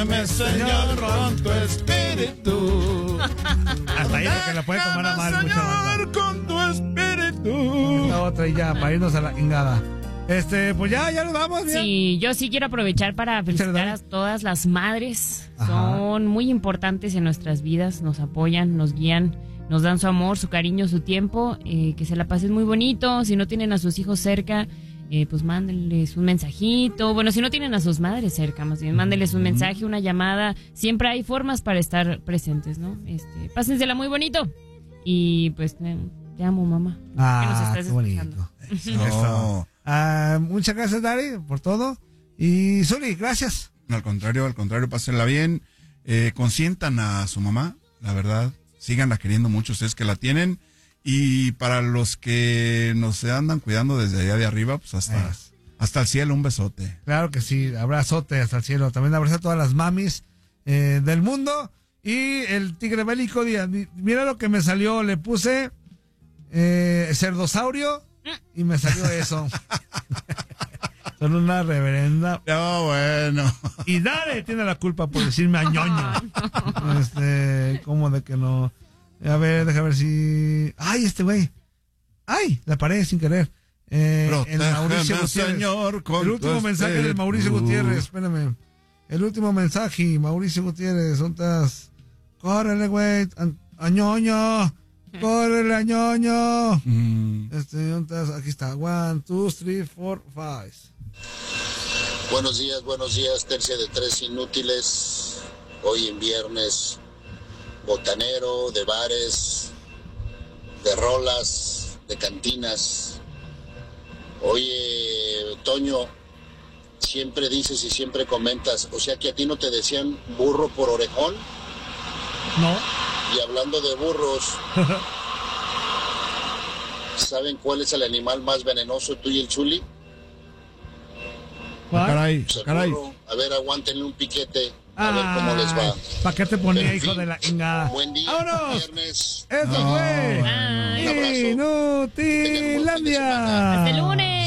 Sígueme, Señor, con tu espíritu. Hasta ahí porque la puede tomar a mal mucha banda. Señor, con tu espíritu. Esta otra y ya, para irnos a la chingada. Pues ya nos vamos. ¿Bien? Sí, yo sí quiero aprovechar para felicitar a todas las madres. Ajá. Son muy importantes en nuestras vidas, nos apoyan, nos guían, nos dan su amor, su cariño, su tiempo, que se la pasen muy bonito. Si no tienen a sus hijos cerca, pues mándenles un mensajito. Bueno, si no tienen a sus madres cerca, más bien, mándenles un mensaje, una llamada. Siempre hay formas para estar presentes, ¿no? Pásensela muy bonito. Y pues te amo, mamá. Que nos estás escuchando. Eso. Muchas gracias, Dari, por todo. Y Zuli, gracias. Al contrario, pásenla bien. Consientan a su mamá, la verdad. Síganla queriendo mucho, ustedes que la tienen. Y para los que nos andan cuidando desde allá de arriba, pues hasta el cielo, un besote. Claro que sí, abrazote hasta el cielo. También abrazo a todas las mamis del mundo. Y el tigre bélico, mira lo que me salió, le puse cerdosaurio y me salió eso. Son una reverenda. No, bueno. Y Dare tiene la culpa por decirme a ñoño. ¿Cómo de que no? A ver, déjame ver si... ¡Ay, güey! ¡Ay! La paré sin querer. El Mauricio Gutiérrez. Señor, el último mensaje del Mauricio Gutiérrez. Espérame. El último mensaje, Mauricio Gutiérrez. ¿Dónde estás? ¡Córrele, güey! ¡A ñoño! ¡Córrele, a ñoño! ¿Dónde estás? Aquí está. 1, 2, 3, 4, 5. Buenos días, tercia de tres inútiles. Hoy en viernes, botanero, de bares, de rolas, de cantinas. Oye, Toño, siempre dices y siempre comentas, o sea que a ti no te decían burro por orejón. No. Y hablando de burros, ¿saben cuál es el animal más venenoso, tú y el Chuli? Caray, Pues caray. burro. A ver, aguántenle un piquete. A ver cómo les va. ¿Para qué te ponía, En hijo fin, de la chingada? Buen día. ¡Vámonos! Viernes. ¡Eso fue! Un abrazo. ¡Inutilandia! Hasta el lunes.